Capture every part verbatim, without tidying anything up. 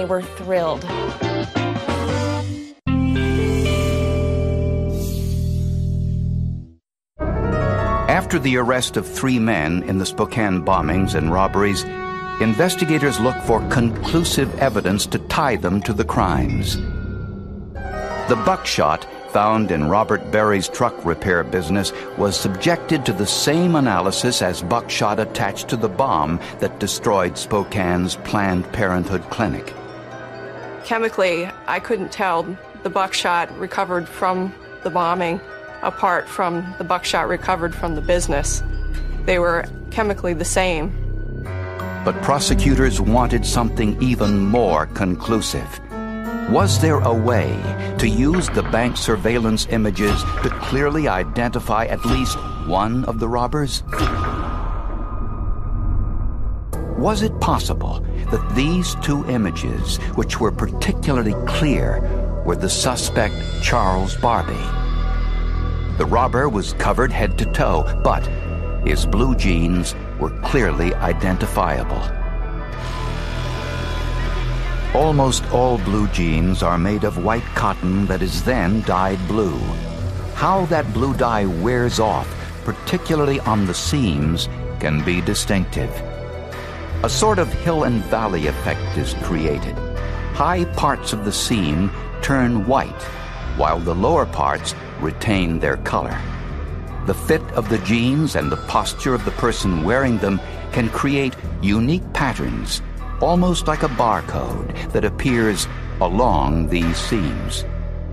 they were thrilled. After the arrest of three men in the Spokane bombings and robberies, investigators look for conclusive evidence to tie them to the crimes. The buckshot found in Robert Berry's truck repair business was subjected to the same analysis as buckshot attached to the bomb that destroyed Spokane's Planned Parenthood clinic. Chemically, I couldn't tell the buckshot recovered from the bombing apart from the buckshot recovered from the business. They were chemically the same. But prosecutors wanted something even more conclusive. Was there a way to use the bank surveillance images to clearly identify at least one of the robbers? Was it possible that these two images, which were particularly clear, were the suspect Charles Barbie? The robber was covered head to toe, but his blue jeans were clearly identifiable. Almost all blue jeans are made of white cotton that is then dyed blue. How that blue dye wears off, particularly on the seams, can be distinctive. A sort of hill and valley effect is created. High parts of the seam turn white, while the lower parts retain their color. The fit of the jeans and the posture of the person wearing them can create unique patterns, almost like a barcode that appears along these seams.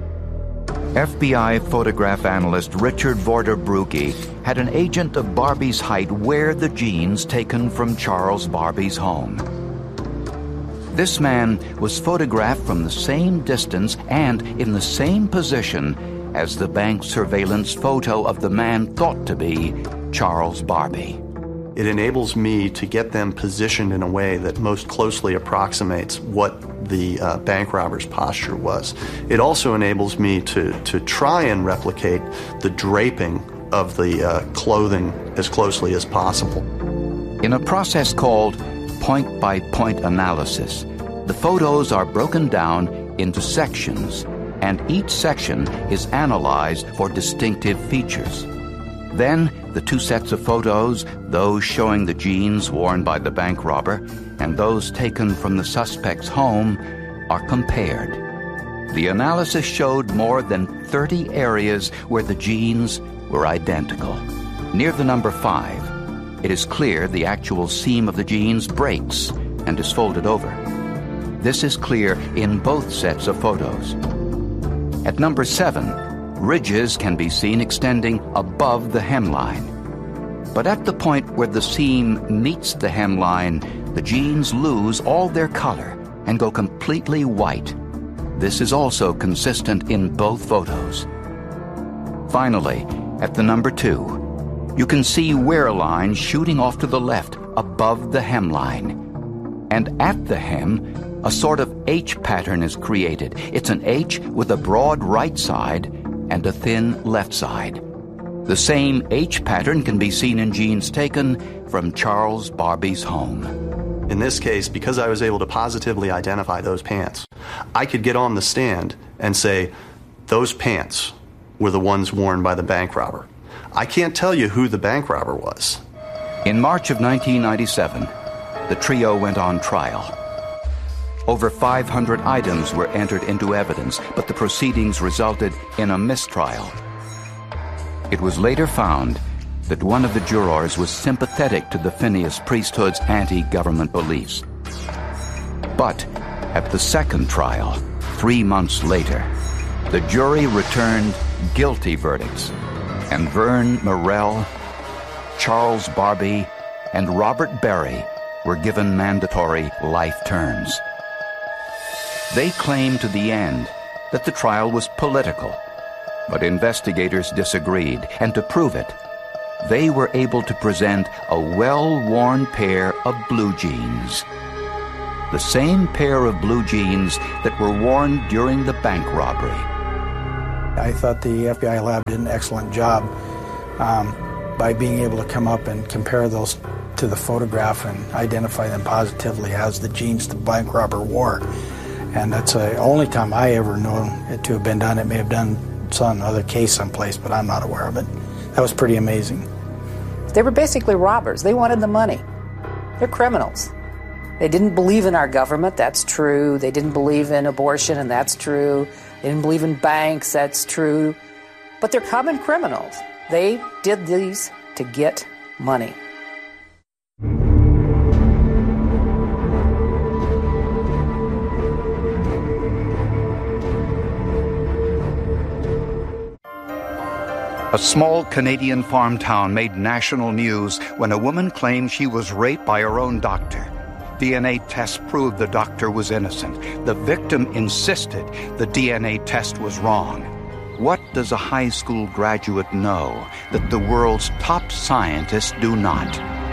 F B I photograph analyst Richard Vorder-Brugge had an agent of Barbie's height wear the jeans taken from Charles Barbie's home. This man was photographed from the same distance and in the same position as the bank surveillance photo of the man thought to be Charles Barbie. It enables me to get them positioned in a way that most closely approximates what the uh, bank robber's posture was. It also enables me to, to try and replicate the draping of the uh, clothing as closely as possible. In a process called point-by-point analysis, the photos are broken down into sections, and each section is analyzed for distinctive features. Then, the two sets of photos, those showing the jeans worn by the bank robber and those taken from the suspect's home, are compared. The analysis showed more than thirty areas where the jeans were identical. Near the number five, it is clear the actual seam of the jeans breaks and is folded over. This is clear in both sets of photos. At number seven, ridges can be seen extending above the hemline. But at the point where the seam meets the hemline, the jeans lose all their color and go completely white. This is also consistent in both photos. Finally, at the number two, you can see wear lines shooting off to the left above the hemline. And at the hem, a sort of H pattern is created. It's an H with a broad right side and a thin left side. The same H pattern can be seen in jeans taken from Charles Barbie's home. In this case, because I was able to positively identify those pants, I could get on the stand and say, those pants were the ones worn by the bank robber. I can't tell you who the bank robber was. In March of nineteen ninety-seven, the trio went on trial. Over five hundred items were entered into evidence, but the proceedings resulted in a mistrial. It was later found that one of the jurors was sympathetic to the Phineas priesthood's anti-government beliefs. But at the second trial, three months later, the jury returned guilty verdicts, and Vern Morrell, Charles Barbie, and Robert Berry were given mandatory life terms. They claimed to the end that the trial was political, but investigators disagreed, and to prove it, they were able to present a well-worn pair of blue jeans. The same pair of blue jeans that were worn during the bank robbery. I thought the F B I lab did an excellent job um, by being able to come up and compare those to the photograph and identify them positively as the jeans the bank robber wore. And that's the only time I ever know it to have been done. It may have done some other case someplace, but I'm not aware of it. That was pretty amazing. They were basically robbers. They wanted the money. They're criminals. They didn't believe in our government, that's true. They didn't believe in abortion, and that's true. They didn't believe in banks, that's true. But they're common criminals. They did these to get money. A small Canadian farm town made national news when a woman claimed she was raped by her own doctor. D N A tests proved the doctor was innocent. The victim insisted the D N A test was wrong. What does a high school graduate know that the world's top scientists do not?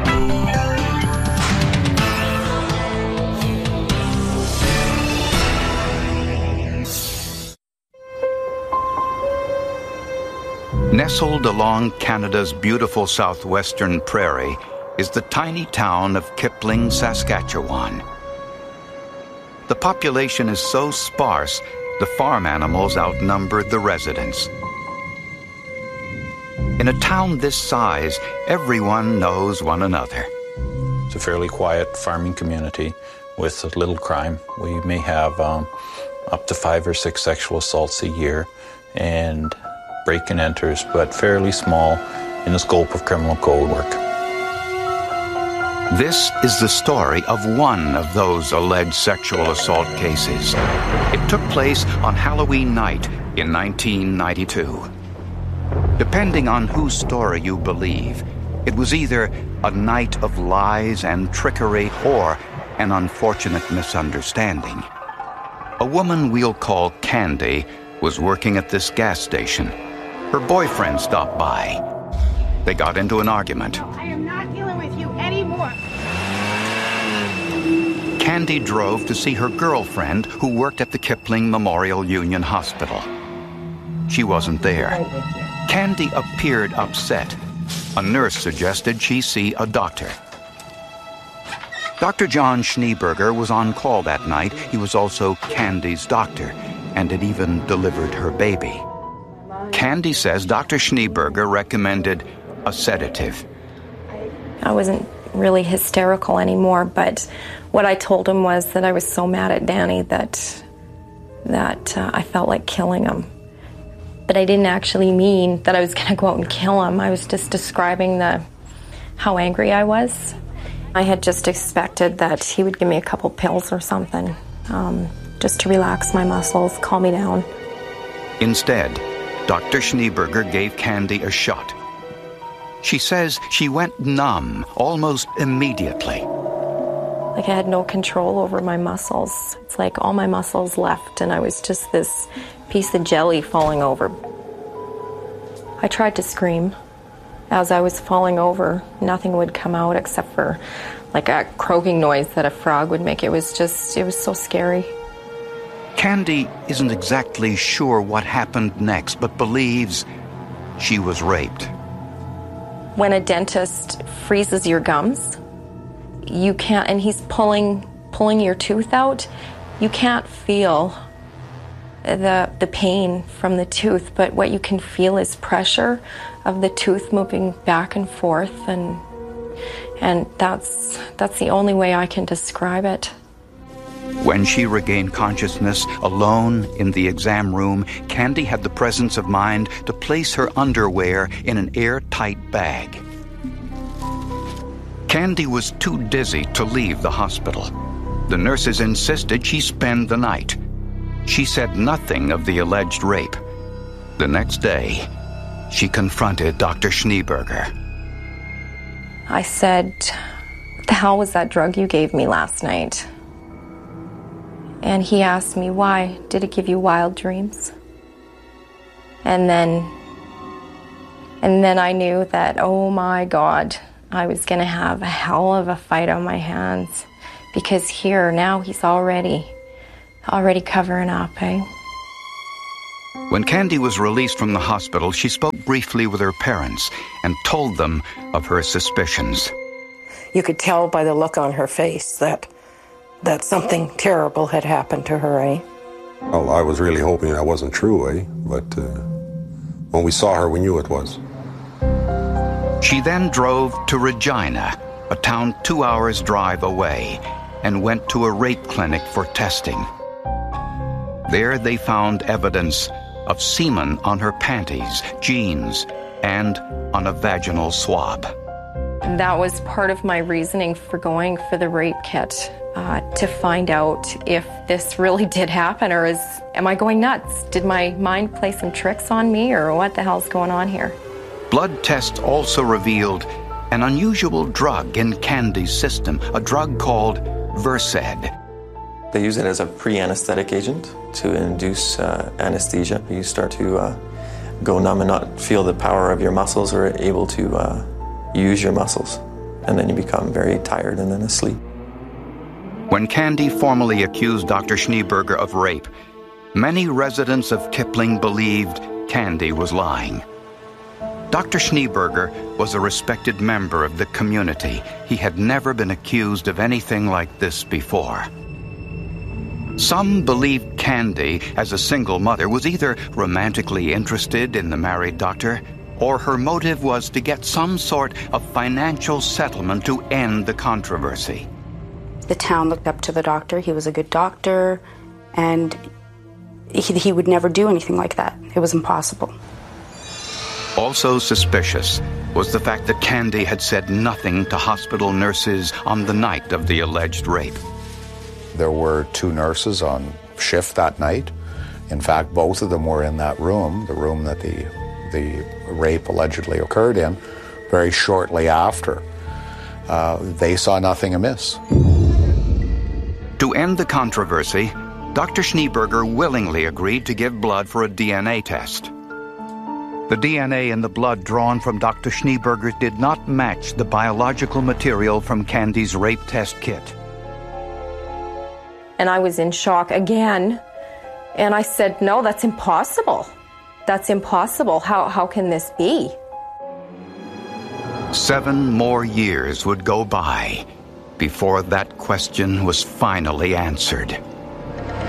Nestled along Canada's beautiful southwestern prairie is the tiny town of Kipling, Saskatchewan. The population is so sparse, the farm animals outnumber the residents. In a town this size, everyone knows one another. It's a fairly quiet farming community with little crime. We may have um, up to five or six sexual assaults a year and break and enters, but fairly small in the scope of criminal code work. This is the story of one of those alleged sexual assault cases. It took place on Halloween night in nineteen ninety-two. Depending on whose story you believe, it was either a night of lies and trickery or an unfortunate misunderstanding. A woman we'll call Candy was working at this gas station. Her boyfriend stopped by. They got into an argument. I am not dealing with you anymore. Candy drove to see her girlfriend who worked at the Kipling Memorial Union Hospital. She wasn't there. Candy appeared upset. A nurse suggested she see a doctor. Doctor John Schneeberger was on call that night. He was also Candy's doctor and had even delivered her baby. Candy says Doctor Schneeberger recommended a sedative. I wasn't really hysterical anymore, but what I told him was that I was so mad at Danny that that uh, I felt like killing him. But I didn't actually mean that I was going to go out and kill him. I was just describing the how angry I was. I had just expected that he would give me a couple pills or something, um, just to relax my muscles, calm me down. Instead, Doctor Schneeberger gave Candy a shot. She says she went numb almost immediately. Like I had no control over my muscles. It's like all my muscles left and I was just this piece of jelly falling over. I tried to scream. As I was falling over, nothing would come out except for like a croaking noise that a frog would make. It was just, it was so scary. Candy isn't exactly sure what happened next, but believes she was raped. When a dentist freezes your gums, you can't, and he's pulling pulling your tooth out, you can't feel the the pain from the tooth, but what you can feel is pressure of the tooth moving back and forth, and and that's that's the only way I can describe it. When she regained consciousness alone in the exam room, Candy had the presence of mind to place her underwear in an airtight bag. Candy was too dizzy to leave the hospital. The nurses insisted she spend the night. She said nothing of the alleged rape. The next day, she confronted Doctor Schneeberger. I said, "What the hell was that drug you gave me last night?" And he asked me, "Why? Did it give you wild dreams?" And then, and then I knew that, oh my God, I was going to have a hell of a fight on my hands. Because here, now he's already, already covering up, eh? When Candy was released from the hospital, she spoke briefly with her parents and told them of her suspicions. You could tell by the look on her face that that something terrible had happened to her, eh? Well, I was really hoping that wasn't true, eh? But uh, when we saw her, we knew it was. She then drove to Regina, a town two hours' drive away, and went to a rape clinic for testing. There they found evidence of semen on her panties, jeans, and on a vaginal swab. That was part of my reasoning for going for the rape kit, uh, to find out if this really did happen, or is am I going nuts? Did my mind play some tricks on me, or what the hell's going on here? Blood tests also revealed an unusual drug in Candy's system, a drug called Versed. They use it as a pre-anesthetic agent to induce uh, anesthesia. You start to uh, go numb and not feel the power of your muscles or able to uh, use your muscles. And then you become very tired and then asleep. When Candy formally accused Doctor Schneeberger of rape, many residents of Kipling believed Candy was lying. Doctor Schneeberger was a respected member of the community. He had never been accused of anything like this before. Some believed Candy, as a single mother, was either romantically interested in the married doctor, or her motive was to get some sort of financial settlement to end the controversy. The town looked up to the doctor. He was a good doctor, and he, he would never do anything like that. It was impossible. Also suspicious was the fact that Candy had said nothing to hospital nurses on the night of the alleged rape. There were two nurses on shift that night. In fact, both of them were in that room, the room that the, the rape allegedly occurred in, very shortly after. Uh, they saw nothing amiss. To end the controversy, Doctor Schneeberger willingly agreed to give blood for a D N A test. The D N A in the blood drawn from Doctor Schneeberger did not match the biological material from Candy's rape test kit. And I was in shock again. And I said, no, that's impossible. That's impossible. How, how can this be? Seven more years would go by before that question was finally answered.